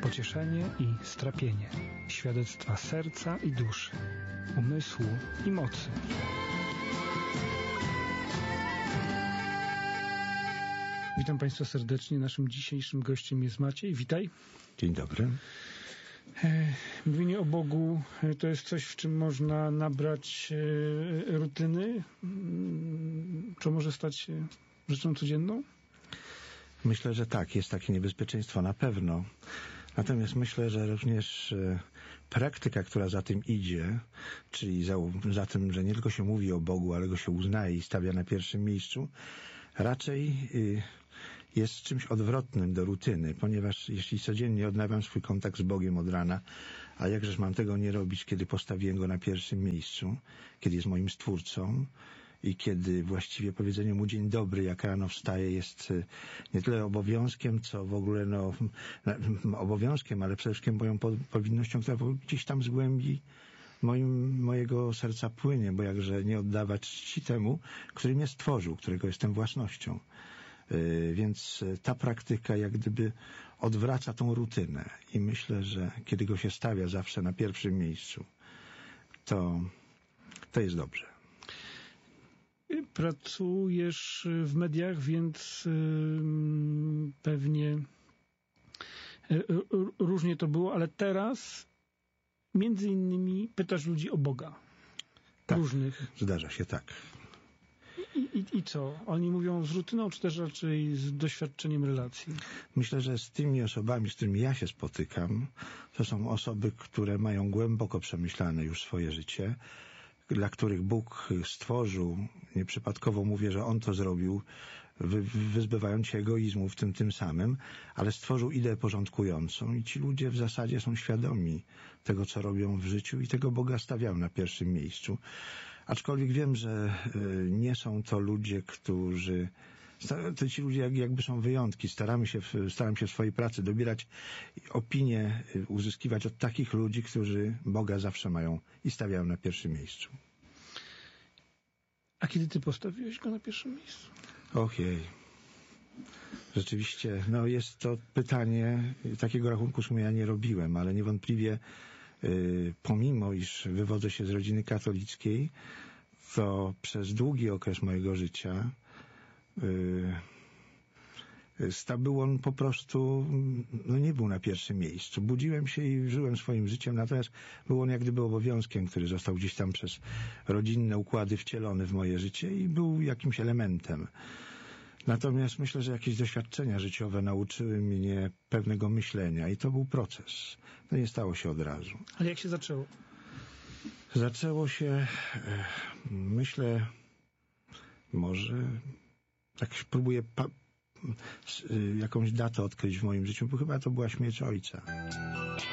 pocieszenie i strapienie, świadectwa serca i duszy, umysłu i mocy. Witam Państwa serdecznie. Naszym dzisiejszym gościem jest Maciej. Witaj. Dzień dobry. Mówienie o Bogu to jest coś, w czym można nabrać rutyny? To może stać się rzeczą codzienną? Myślę, że tak. Jest takie niebezpieczeństwo na pewno. Natomiast myślę, że również praktyka, która za tym idzie, czyli za tym, że nie tylko się mówi o Bogu, ale go się uznaje i stawia na pierwszym miejscu, raczej jest czymś odwrotnym do rutyny, ponieważ jeśli codziennie odnawiam swój kontakt z Bogiem od rana, a jakżeż mam tego nie robić, kiedy postawiłem go na pierwszym miejscu, kiedy jest moim Stwórcą i kiedy właściwie powiedzenie mu dzień dobry, jak rano wstaje, jest nie tyle obowiązkiem, co w ogóle obowiązkiem, ale przede wszystkim moją powinnością, która gdzieś tam z głębi mojego serca płynie, bo jakże nie oddawać czci temu, który mnie stworzył, którego jestem własnością. Więc ta praktyka jak gdyby odwraca tą rutynę i myślę, że kiedy go się stawia zawsze na pierwszym miejscu, to jest dobrze. Pracujesz w mediach, więc pewnie różnie to było, ale teraz między innymi pytasz ludzi o Boga. Tak, różnych. Zdarza się tak. I co? Oni mówią z rutyną, czy też raczej z doświadczeniem relacji? Myślę, że z tymi osobami, z którymi ja się spotykam, to są osoby, które mają głęboko przemyślane już swoje życie, dla których Bóg stworzył, nieprzypadkowo mówię, że On to zrobił, wyzbywając się egoizmu w tym samym, ale stworzył ideę porządkującą i ci ludzie w zasadzie są świadomi tego, co robią w życiu i tego Boga stawiają na pierwszym miejscu. Aczkolwiek wiem, że nie są to ludzie, ci ludzie jakby są wyjątki. Staram się w swojej pracy dobierać opinie, uzyskiwać od takich ludzi, którzy Boga zawsze mają i stawiają na pierwszym miejscu. A kiedy ty postawiłeś go na pierwszym miejscu? Ojej. Rzeczywiście, jest to pytanie, takiego rachunku sumienia nie robiłem, ale niewątpliwie pomimo, iż wywodzę się z rodziny katolickiej, to przez długi okres mojego życia był on po prostu, nie był na pierwszym miejscu. Budziłem się i żyłem swoim życiem, natomiast był on jak gdyby obowiązkiem, który został gdzieś tam przez rodzinne układy wcielony w moje życie i był jakimś elementem. Natomiast myślę, że jakieś doświadczenia życiowe nauczyły mnie pewnego myślenia i to był proces. To nie stało się od razu. Ale jak się zaczęło? Zaczęło się, myślę, może tak próbuję jakąś datę odkryć w moim życiu, bo chyba to była śmierć ojca.